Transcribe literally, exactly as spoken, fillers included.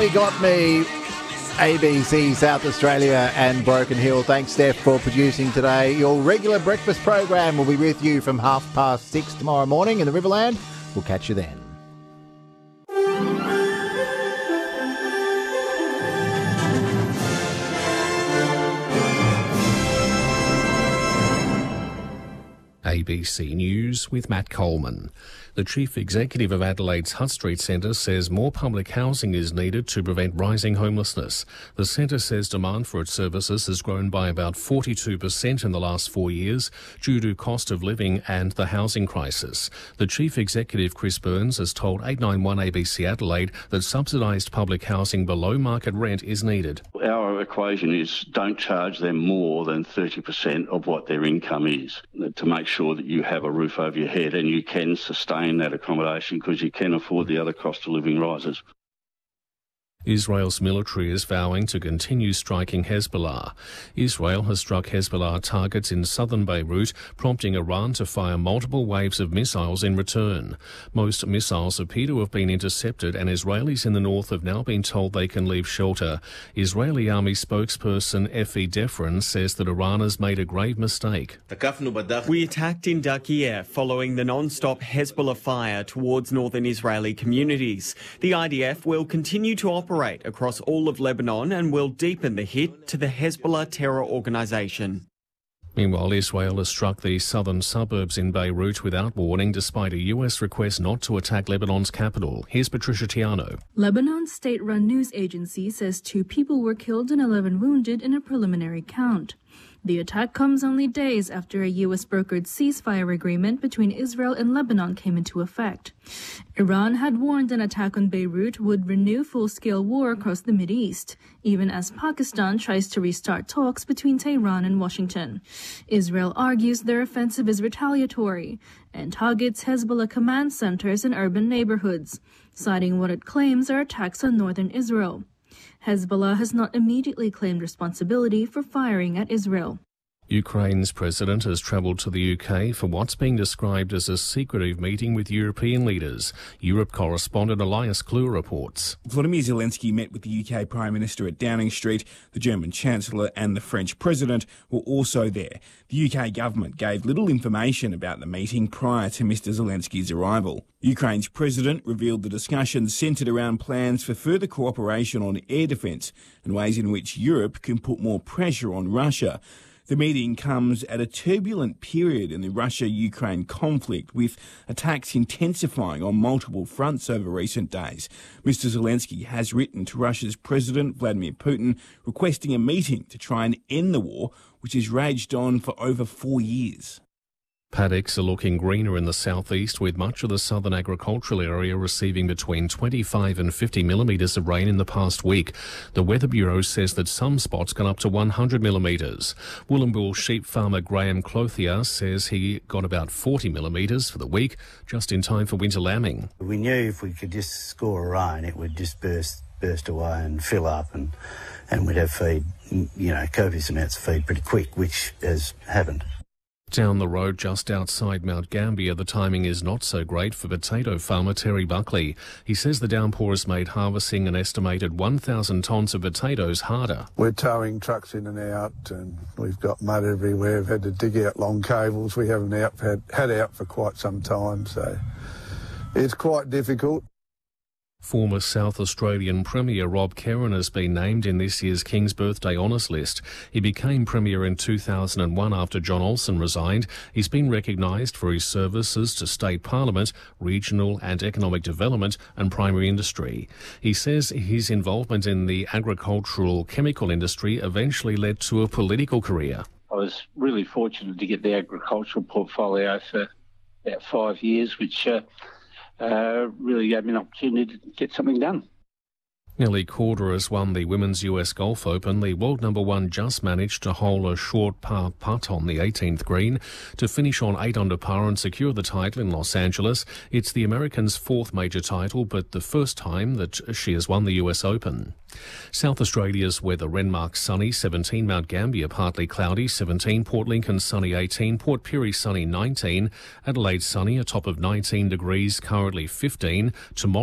Nearly Got Me, A B C South Australia and Broken Hill. Thanks, Steph, for producing today. Your regular breakfast program will be with you from half past six tomorrow morning in the Riverland. We'll catch you then. A B C News with Matt Coleman. The Chief Executive of Adelaide's Hutt Street Centre says more public housing is needed to prevent rising homelessness. The centre says demand for its services has grown by about forty-two percent in the last four years due to cost of living and the housing crisis. The Chief Executive, Chris Burns, has told eight nine one A B C Adelaide that subsidised public housing below market rent is needed. Our equation is don't charge them more than thirty percent of what their income is to make sure that you have a roof over your head and you can sustain that accommodation because you can afford the other cost of living rises. Israel's military is vowing to continue striking Hezbollah. Israel has struck Hezbollah targets in southern Beirut, prompting Iran to fire multiple waves of missiles in return. Most missiles appear to have been intercepted, and Israelis in the north have now been told they can leave shelter. Israeli army spokesperson Efi Defrin says that Iran has made a grave mistake. We attacked in Daqiq following the non-stop Hezbollah fire towards northern Israeli communities. The I D F will continue to operate across all of Lebanon and will deepen the hit to the Hezbollah terror organisation. Meanwhile, Israel has struck the southern suburbs in Beirut without warning, despite a U S request not to attack Lebanon's capital. Here's Patricia Tiano. Lebanon's state-run news agency says two people were killed and eleven wounded in a preliminary count. The attack comes only days after a U S-brokered ceasefire agreement between Israel and Lebanon came into effect. Iran had warned an attack on Beirut would renew full-scale war across the Mideast, even as Pakistan tries to restart talks between Tehran and Washington. Israel argues their offensive is retaliatory and targets Hezbollah command centers in urban neighborhoods, citing what it claims are attacks on northern Israel. Hezbollah has not immediately claimed responsibility for firing at Israel. Ukraine's president has travelled to the U K for what's being described as a secretive meeting with European leaders. Europe correspondent Elias Clue reports. Volodymyr Zelensky met with the U K Prime Minister at Downing Street. The German Chancellor and the French President were also there. The U K government gave little information about the meeting prior to Mr Zelensky's arrival. Ukraine's president revealed the discussions centred around plans for further cooperation on air defence and ways in which Europe can put more pressure on Russia. The meeting comes at a turbulent period in the Russia-Ukraine conflict, with attacks intensifying on multiple fronts over recent days. Mr Zelensky has written to Russia's President Vladimir Putin requesting a meeting to try and end the war, which has raged on for over four years. Paddocks are looking greener in the southeast, with much of the southern agricultural area receiving between twenty-five and fifty millimetres of rain in the past week. The Weather Bureau says that some spots got up to one hundred millimetres. Wollongbil sheep farmer Graham Clothier says he got about forty millimetres for the week, just in time for winter lambing. We knew if we could just score a rain, it would just burst burst away and fill up, and, and we'd have feed, you know, copious amounts of feed pretty quick, which has happened. Down the road just outside Mount Gambier, the timing is not so great for potato farmer Terry Buckley. He says the downpour has made harvesting an estimated one thousand tonnes of potatoes harder. We're towing trucks in and out, and we've got mud everywhere. We've had to dig out long cables we haven't out, had, had out for quite some time, so it's quite difficult. Former South Australian Premier Rob Kerrin has been named in this year's King's Birthday Honours list. He became Premier in two thousand one after John Olsen resigned. He's been recognised for his services to state parliament, regional and economic development and primary industry. He says his involvement in the agricultural chemical industry eventually led to a political career. I was really fortunate to get the agricultural portfolio for about five years, which uh, Uh, really gave me an opportunity to get something done. Nelly Korda has won the Women's U S Golf Open. The world number one just managed to hole a short par putt on the eighteenth green to finish on eight under par and secure the title in Los Angeles. It's the American's fourth major title, but the first time that she has won the U S Open. South Australia's weather: Renmark sunny, seventeen, Mount Gambier partly cloudy, seventeen, Port Lincoln sunny, eighteen, Port Pirie sunny, nineteen, Adelaide sunny, a top of nineteen degrees, currently fifteen. Tomorrow